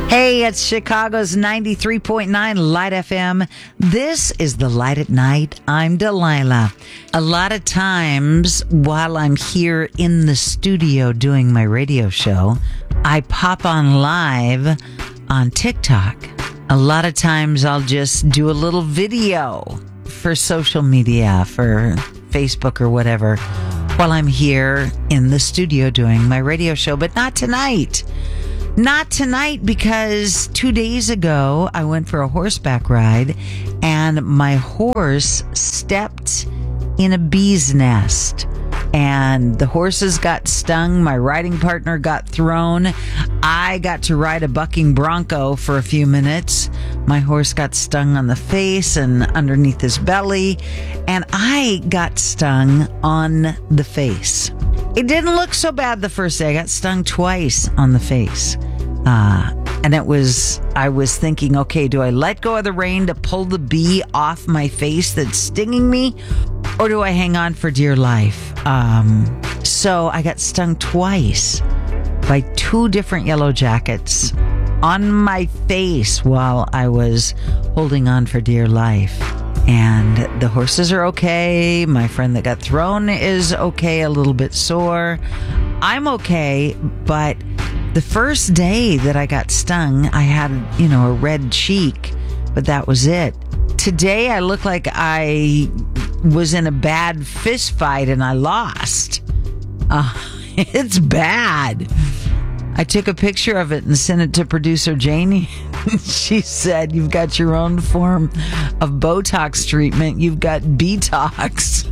Hey, it's Chicago's 93.9 Light FM. This is The Light at Night. I'm Delilah. A lot of times while I'm here in the studio doing my radio show, I pop on live on TikTok. A lot of times I'll just do a little video for social media, for Facebook or whatever, while I'm here in the studio doing my radio show, but not tonight. Not tonight, because 2 days ago I went for a horseback ride and my horse stepped in a bee's nest and the horses got stung. My riding partner got thrown. I got to ride a bucking bronco for a few minutes. My horse got stung on the face and underneath his belly, and I got stung on the face. It didn't look so bad the first day. I got stung twice on the face. And I was thinking, okay, do I let go of the rein to pull the bee off my face that's stinging me? Or do I hang on for dear life? So I got stung twice by two different yellow jackets on my face while I was holding on for dear life. And the horses are okay. My friend that got thrown is okay, a little bit sore. I'm okay, but the first day that I got stung, I had, a red cheek, but that was it. Today, I look like I was in a bad fist fight and I lost. It's bad. I took a picture of it and sent it to producer Janie. She said, "You've got your own form of Botox treatment. You've got Betox."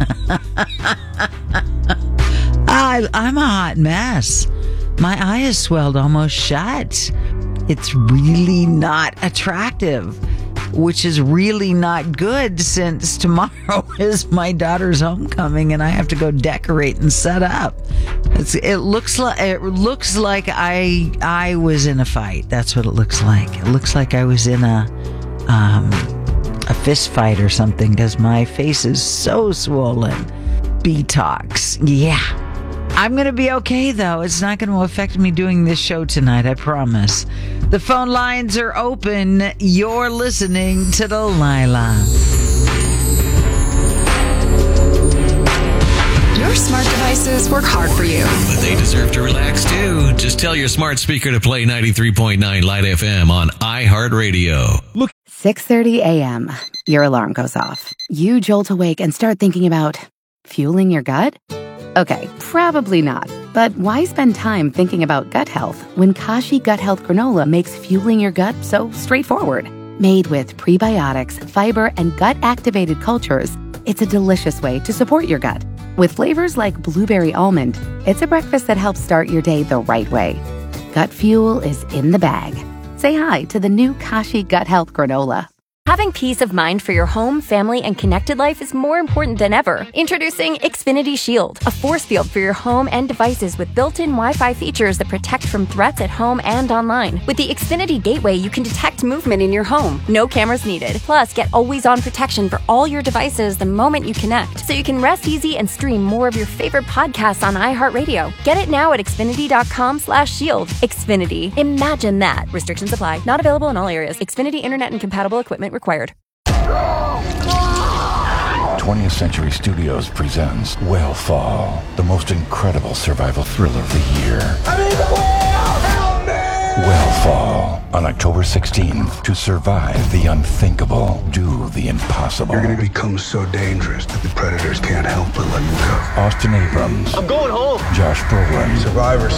I'm a hot mess. My eye is swelled almost shut. It's really not attractive, which is really not good since tomorrow is my daughter's homecoming and I have to go decorate and set up. It looks like I was in a fight. That's what it looks like. It looks like I was in a fist fight or something because my face is so swollen. Betox. Yeah. I'm going to be okay, though. It's not going to affect me doing this show tonight, I promise. The phone lines are open. You're listening to Delilah. Your smart devices work hard for you, but they deserve to relax, too. Just tell your smart speaker to play 93.9 Light FM on iHeartRadio. Look. 6:30 a.m. Your alarm goes off. You jolt awake and start thinking about fueling your gut? Okay, probably not. But why spend time thinking about gut health when Kashi Gut Health Granola makes fueling your gut so straightforward? Made with prebiotics, fiber, and gut-activated cultures, it's a delicious way to support your gut. With flavors like blueberry almond, it's a breakfast that helps start your day the right way. Gut fuel is in the bag. Say hi to the new Kashi Gut Health Granola. Having peace of mind for your home, family, and connected life is more important than ever. Introducing Xfinity Shield, a force field for your home and devices with built-in Wi-Fi features that protect from threats at home and online. With the Xfinity Gateway, you can detect movement in your home. No cameras needed. Plus, get always-on protection for all your devices the moment you connect, so you can rest easy and stream more of your favorite podcasts on iHeartRadio. Get it now at Xfinity.com/shield. Xfinity. Imagine that. Restrictions apply. Not available in all areas. Xfinity Internet and compatible equipment required. 20th Century Studios presents Whale the most incredible survival thriller of the year. Whale on October 16th. To survive the unthinkable, do the impossible. You're going to become so dangerous that the predators can't help but let you go. Austin Abrams. I'm going home. Josh Brolin. Survivor.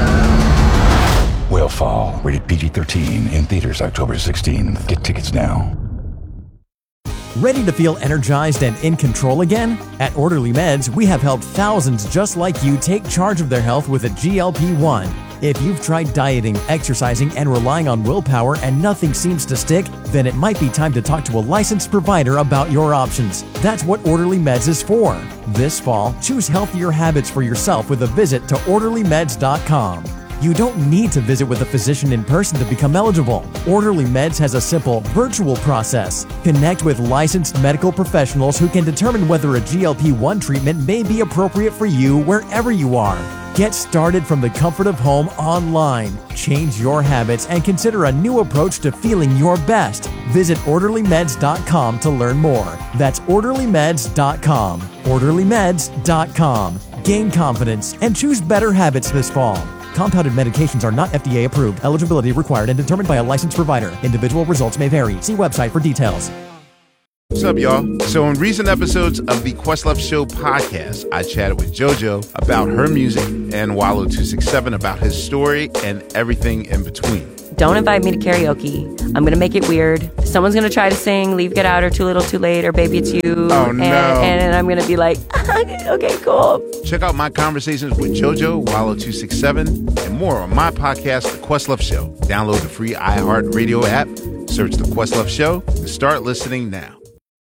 Whale, rated PG-13, in theaters October 16th. Get tickets now. Ready to feel energized and in control again? At Orderly Meds, we have helped thousands just like you take charge of their health with a GLP-1. If you've tried dieting, exercising, and relying on willpower and nothing seems to stick, then it might be time to talk to a licensed provider about your options. That's what Orderly Meds is for. This fall, choose healthier habits for yourself with a visit to orderlymeds.com. You don't need to visit with a physician in person to become eligible. Orderly Meds has a simple, virtual process. Connect with licensed medical professionals who can determine whether a GLP-1 treatment may be appropriate for you wherever you are. Get started from the comfort of home online. Change your habits and consider a new approach to feeling your best. Visit OrderlyMeds.com to learn more. That's OrderlyMeds.com. OrderlyMeds.com. Gain confidence and choose better habits this fall. Compounded medications are not FDA approved. Eligibility required and determined by a licensed provider. Individual results may vary. See website for details. What's up, y'all? So in recent episodes of the Questlove Show podcast, I chatted with JoJo about her music and Wallow267 about his story and everything in between. Don't invite me to karaoke. I'm going to make it weird. Someone's going to try to sing Leave, Get Out, or Too Little, Too Late, or Baby It's You. Oh, no. And I'm going to be like, okay, cool. Check out my conversations with JoJo, Wallow267, and more on my podcast, The Questlove Show. Download the free iHeartRadio app, search The Questlove Show, and start listening now.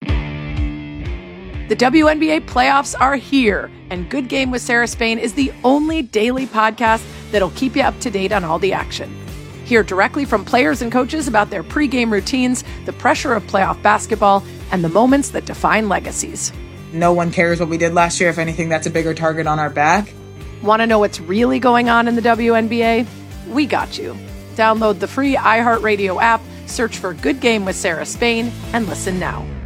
The WNBA playoffs are here, and Good Game with Sarah Spain is the only daily podcast that'll keep you up to date on all the action. Hear directly from players and coaches about their pregame routines, the pressure of playoff basketball, and the moments that define legacies. No one cares what we did last year. If anything, that's a bigger target on our back. Want to know what's really going on in the WNBA? We got you. Download the free iHeartRadio app, search for Good Game with Sarah Spain, and listen now.